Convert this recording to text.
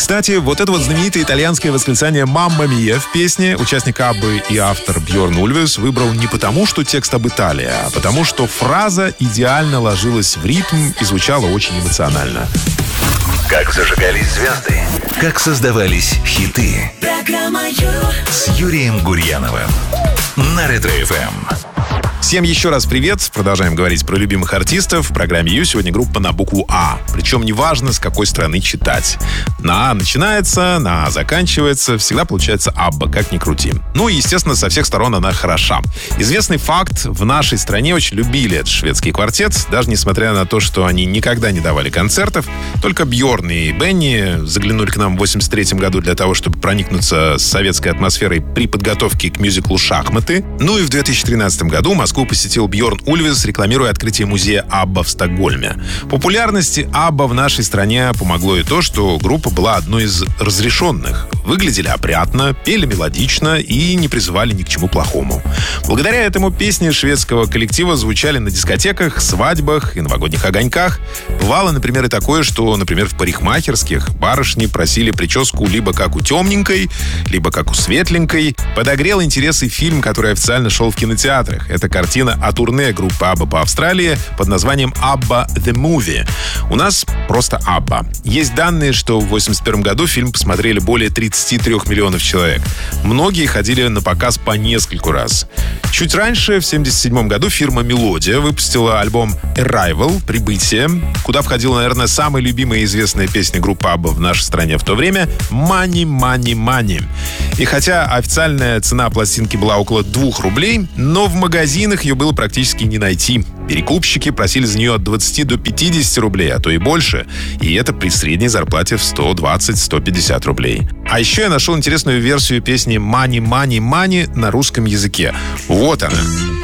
Кстати, вот это вот знаменитое итальянское восклицание «Мамма мия» в песне участник Аббы и автор Бьорн Ульвиус выбрал не потому, что текст об Италии, а потому, что фраза идеально ложилась в ритм и звучала очень эмоционально. Как зажигались звезды, как создавались хиты. Программа с Юрием Гурьяновым на Ретро-ФМ. Всем еще раз привет. Продолжаем говорить про любимых артистов. В программе Ю сегодня группа на букву А. Причем неважно, с какой страны читать. На А начинается, на А заканчивается. Всегда получается Абба, как ни крути. Ну и, естественно, со всех сторон она хороша. Известный факт, в нашей стране очень любили этот шведский квартет. Даже несмотря на то, что они никогда не давали концертов. Только Бьорн и Бенни заглянули к нам в 1983 году для того, чтобы проникнуться советской атмосферой при подготовке к мюзиклу «Шахматы». Ну и в 2013 году Москву посетил Бьорн Ульвиус, рекламируя открытие музея Абба в Стокгольме. Популярности Абба в нашей стране помогло и то, что группа была одной из разрешенных. Выглядели опрятно, пели мелодично и не призывали ни к чему плохому. Благодаря этому песни шведского коллектива звучали на дискотеках, свадьбах и новогодних огоньках. Бывало, например, и такое, что, например, в парикмахерских барышни просили прическу либо как у темненькой, либо как у светленькой. Подогрел интересы фильм, который официально шел в кинотеатрах. Это картина о турне группы Абба по Австралии под названием «Абба The Movie». У нас просто Абба. Есть данные, что в 1981 году фильм посмотрели более 33 миллионов человек. Многие ходили на показ по нескольку раз. Чуть раньше, в 1977 году, фирма «Мелодия» выпустила альбом «Arrival» «Прибытие», куда входила, наверное, самая любимая и известная песня группы Абба в нашей стране в то время «Money, Money, Money». И хотя официальная цена пластинки была около 2 рублей, но в магазинах ее было практически не найти. Перекупщики просили за нее от 20 до 50 рублей, а то и больше. И это при средней зарплате в 120-150 рублей. А еще я нашел интересную версию песни «Money, Money, Money» на русском языке. Вот она.